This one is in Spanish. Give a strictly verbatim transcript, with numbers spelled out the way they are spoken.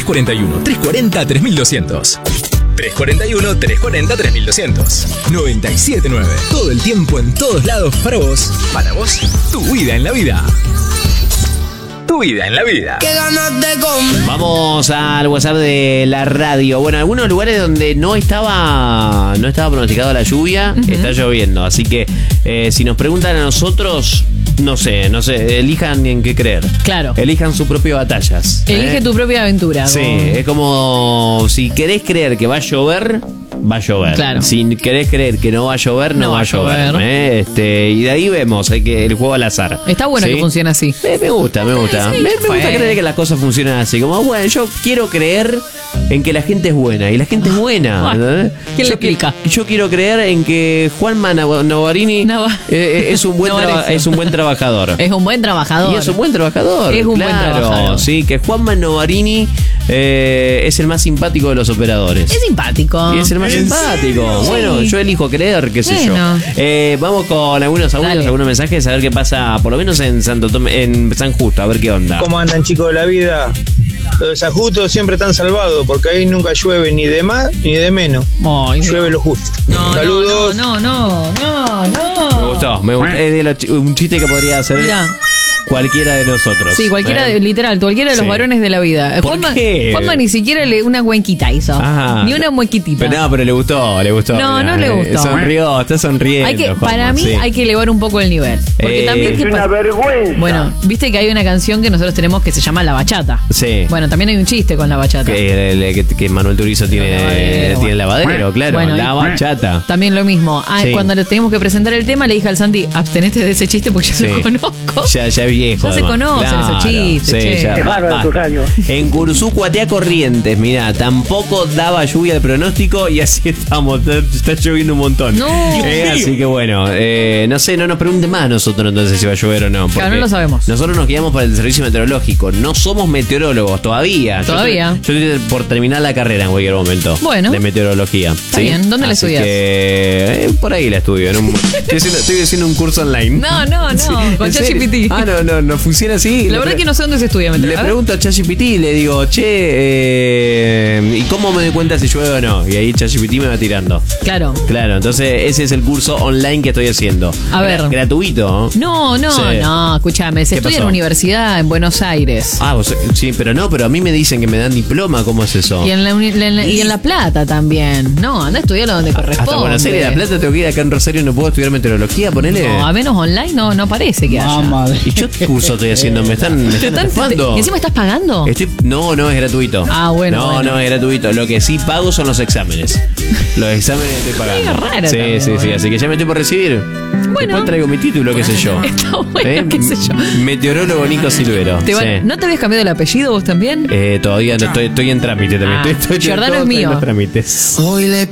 cuatro uno, tres cuatro cero, tres mil doscientos. tres cuatro uno, tres cuatro cero, tres mil doscientos. noventa y siete nueve. Todo el tiempo, en todos lados, para vos. Para vos, tu vida en la vida. Tu vida en la vida. Qué ganas de comer. Vamos al WhatsApp de la radio. Bueno, en algunos lugares donde no estaba no estaba pronosticada la lluvia, uh-huh. está lloviendo. Así que eh, si nos preguntan a nosotros, no sé, no sé, elijan en qué creer. Claro. Elijan sus propias batallas. Elige ¿eh? tu propia aventura. Sí, como... es como si querés creer que va a llover, va a llover. Claro. Si querés creer que no va a llover, no, no va a llover. llover. ¿eh? Este, y de ahí vemos hay que el juego al azar. Está bueno ¿sí? que funcione así. Me, me gusta, me gusta. Sí, me, me gusta creer que las cosas funcionan así. Como, bueno, yo quiero creer en que la gente es buena. Y la gente es buena. ¿no? ¿Quién le explica? Yo quiero creer en que Juanma Novarini Nava. eh, es, un buen traba, es un buen trabajador. Es un buen trabajador. Y es un buen trabajador. Es un claro, buen trabajador. Sí, que Juanma Novarini eh, es el más simpático de los operadores. Es simpático. Y es el más simpático. Sí. Bueno, yo elijo creer, qué sé bueno. yo. Eh, vamos con algunos audios, algunos mensajes, a ver qué pasa, por lo menos en Santo Tomé, en San Justo, a ver qué onda. ¿Cómo andan, chicos de la vida? Los de San Justo siempre están salvados, porque ahí nunca llueve ni de más ni de menos. Ay, llueve no. lo justo. No, Saludos. No, no, no, no, no. Me gustó, me gustó. Es de lo, un chiste que podría hacer Mirá. cualquiera de nosotros. Sí, cualquiera, ¿eh? literal, cualquiera de los sí. varones de la vida. Juanma, Juanma ni siquiera le una cuenquita hizo. Ajá. Ni una muequitita. Pero no, pero le gustó, le gustó. No, mirá, no le gustó. Sonrió, está sonriendo. Hay que, Juanma, para mí sí. hay que elevar un poco el nivel. Porque eh, también es una vergüenza. Bueno, viste que hay una canción que nosotros tenemos que se llama La Bachata. Sí. Bueno, también hay un chiste con La Bachata. Que, que, que Manuel Turizo tiene lavadero, tiene lavadero, claro. Bueno, La Bachata. También lo mismo. Ah, sí. Cuando le teníamos que presentar el tema, le dije al Santi, abstenete de ese chiste porque ya sí. lo conozco. Ya, ya es viejo. Ya se conocen claro, esos chistes. Sí, ya, va, en Curzú, Cuatea Corrientes, mirá, tampoco daba lluvia de pronóstico y así estamos. Está, está lloviendo un montón. No. Eh, así que bueno, eh, no sé, no nos pregunten más nosotros entonces si va a llover o no. Claro, no lo sabemos. Nosotros nos guiamos por el servicio meteorológico. No somos meteorólogos todavía. Todavía. Yo, yo estoy por terminar la carrera en cualquier momento. Bueno. De meteorología. Está ¿sí? bien. ¿Dónde la así estudias? Que, eh, por ahí la estudio. En un, estoy, haciendo, estoy haciendo un curso online. No, no, no. Sí, con ChatGPT. Ah, no, no, no funciona así. La verdad es que no sé dónde se estudia. Le pregunto a ChatGPT y le digo, che, eh, ¿y cómo me doy cuenta si llueve o no? Y ahí ChatGPT me va tirando. Claro. Claro, entonces ese es el curso online que estoy haciendo. A ver. Gra- gratuito. No, no, sí. no, escúchame, se estudia pasó? en la universidad en Buenos Aires. Ah, vos, sí, pero no, pero a mí me dicen que me dan diploma, ¿cómo es eso? Y en La, uni- la, y en La Plata también. No, anda a estudiarlo donde corresponde. Hasta Buenos Aires, La Plata tengo que ir acá en Rosario, no puedo estudiar meteorología, ponele. No, a menos online no, no parece que haya. Mamá. ¿Y yo qué curso estoy haciendo? ¿Me están, me están estafando? ¿Y encima estás pagando? Estoy, no, no, es gratuito. Ah, bueno. No, bueno. no, es gratuito. Lo que sí pago son los exámenes. Los exámenes estoy pagando. Es raro sí, también, sí, bueno. sí. Así que ya me estoy por recibir. Bueno. Después traigo mi título, qué sé yo. Está bueno, ¿Eh? qué sé yo. Meteorólogo Nico Silvero. ¿Te va, sí. ¿No te habías cambiado el apellido vos también? Eh, todavía no estoy, estoy en trámite también. Ah, estoy, estoy, Giordano estoy, es mío. En los trámites. Hoy le